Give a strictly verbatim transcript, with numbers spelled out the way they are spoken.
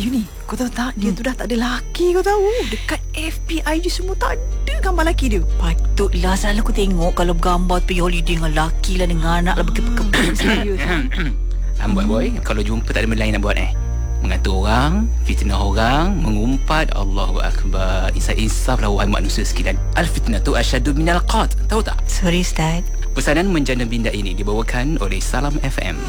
You ni, kau tahu tak, dia hmm. tu dah tak ada laki, kau tahu. Dekat F B I je semua tak ada gambar laki dia. Patutlah, selalu aku tengok kalau bergambar pergi holiday dengan laki lah, dengan anak lah, berkebun. Serius. Amboi boy, kalau jumpa tak ada benda lain nak buat eh. Mengatur orang, fitnah orang, mengumpat. Allahu Akbar. Insaf-insaf lah wahai manusia sekalian. Al-fitnatu asyadu minal qat. Tahu tak? Sorry Ustaz. Pesanan menjana binda ini dibawakan oleh Salam F M.